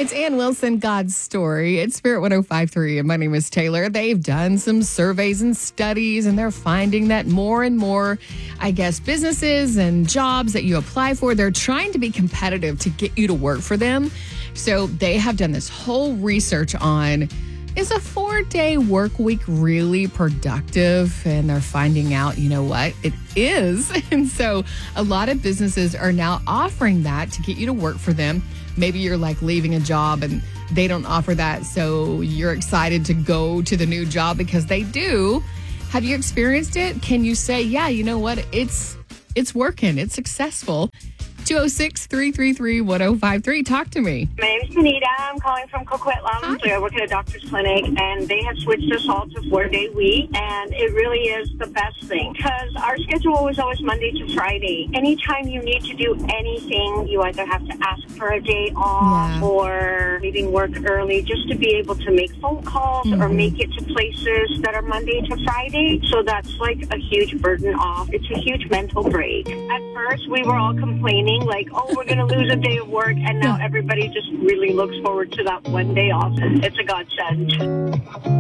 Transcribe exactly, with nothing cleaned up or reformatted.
It's Ann Wilson, God's Story. It's Spirit one oh five point three, and my name is Taylor. They've done some surveys and studies, and they're finding that more and more, I guess, businesses and jobs that you apply for, they're trying to be competitive to get you to work for them. So they have done this whole research on, is a four-day work week really productive? And they're finding out, you know what, it is. And so a lot of businesses are now offering that to get you to work for them. Maybe you're like leaving a job and they don't offer that, so you're excited to go to the new job because they do. Have you experienced it? Can you say, yeah, you know what, it's it's working, it's successful? two oh six, three three three, one oh five three. Talk to me. My name's Anita. I'm calling from Coquitlam. I work at a doctor's clinic, and they have switched us all to four-day week, and it really is the best thing because our schedule was always Monday to Friday. Anytime you need to do anything, you either have to ask for a day off Yeah. or leaving work early just to be able to make phone calls Mm-hmm. or make it to places that are Monday to Friday. So that's like a huge burden off. It's a huge mental break. At first, we were all complaining like, oh, we're going to lose a day of work. And now everybody just really looks forward to that one day off. It's a godsend.